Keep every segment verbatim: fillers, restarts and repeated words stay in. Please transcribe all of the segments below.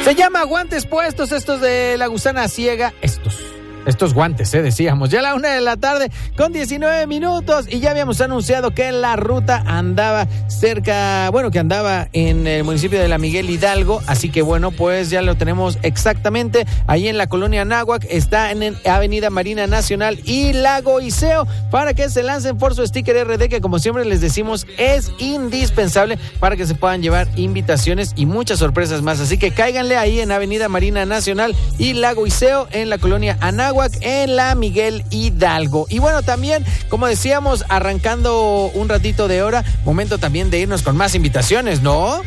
Se llama Guantes Puestos, estos de La Gusana Ciega, estos. Estos guantes, eh, decíamos, ya a la una de la tarde con diecinueve minutos y ya habíamos anunciado que la ruta andaba cerca, bueno, que andaba en el municipio de La Miguel Hidalgo, así que bueno, pues ya lo tenemos exactamente ahí en la colonia Anáhuac, está en Avenida Marina Nacional y Lago Iseo, para que se lancen por su sticker R D, que como siempre les decimos es indispensable para que se puedan llevar invitaciones y muchas sorpresas más, así que cáiganle ahí en Avenida Marina Nacional y Lago Iseo en la colonia Anáhuac, en la Miguel Hidalgo. Y bueno, también, como decíamos, arrancando un ratito de hora, momento también de irnos con más invitaciones, ¿no?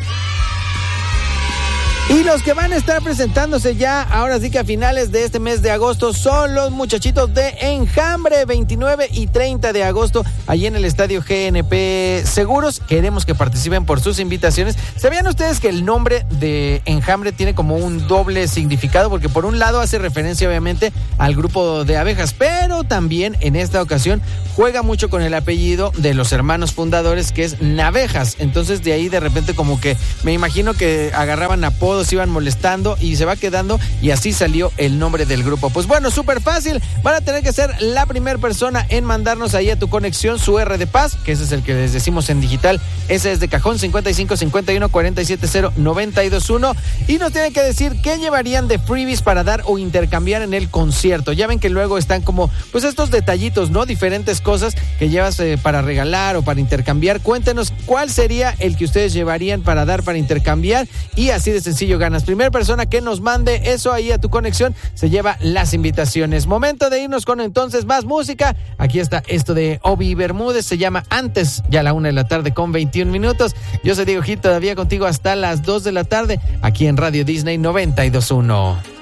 Y los que van a estar presentándose ya, ahora sí que a finales de este mes de agosto, son los muchachitos de Enjambre, veintinueve y treinta de agosto, allí en el estadio G N P Seguros. Queremos que participen por sus invitaciones. ¿Sabían ustedes que el nombre de Enjambre tiene como un doble significado? Porque por un lado hace referencia obviamente al grupo de abejas, pero también en esta ocasión juega mucho con el apellido de los hermanos fundadores, que es Navejas. Entonces de ahí de repente como que me imagino que agarraban apodos, se iban molestando y se va quedando, y así salió el nombre del grupo. Pues bueno, súper fácil, van a tener que ser la primera persona en mandarnos ahí a tu conexión su R de Paz, que ese es el que les decimos en digital, ese es de cajón cincuenta y cinco cincuenta y uno cuarenta y siete cero noventa y dos uno, y nos tienen que decir qué llevarían de freebies para dar o intercambiar en el concierto. Ya ven que luego están como pues estos detallitos, ¿no? Diferentes cosas que llevas eh, para regalar o para intercambiar. Cuéntenos cuál sería el que ustedes llevarían para dar, para intercambiar, y así de sencillo ganas. Primera persona que nos mande eso ahí a tu conexión se lleva las invitaciones. Momento de irnos con entonces más música. Aquí está esto de Obi Bermúdez, se llama Antes, ya a la una de la tarde con veintiún minutos. Yo soy Diego Gil, todavía contigo hasta las dos de la tarde, aquí en Radio Disney noventa y dos punto uno.